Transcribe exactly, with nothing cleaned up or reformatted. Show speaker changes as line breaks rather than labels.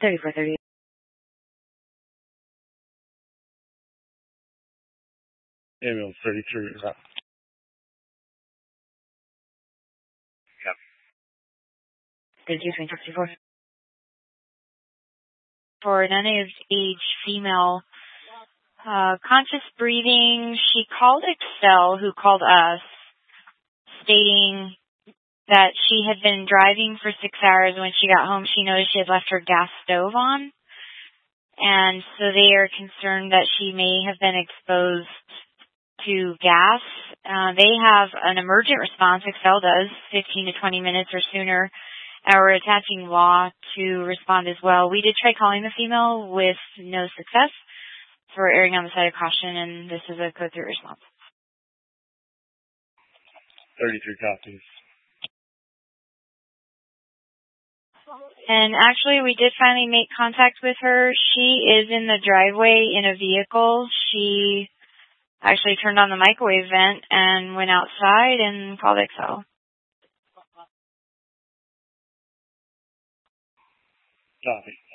thirty-four thirty.
Ambulance thirty-three. Yep.
thirty-two twenty-four. For an age female, uh, conscious breathing. She called Excel, who called us, stating that she had been driving for six hours. When she got home, she noticed she had left her gas stove on. And so they are concerned that she may have been exposed to gas. Uh, they have an emergent response, Excel does, fifteen to twenty minutes or sooner. And we're attaching law to respond as well. We did try calling the female with no success. So we're erring on the side of caution, and this is a code three response.
thirty-three copies.
And actually, we did finally make contact with her. She is in the driveway in a vehicle. She actually turned on the microwave vent and went outside and called Excel.
Copy.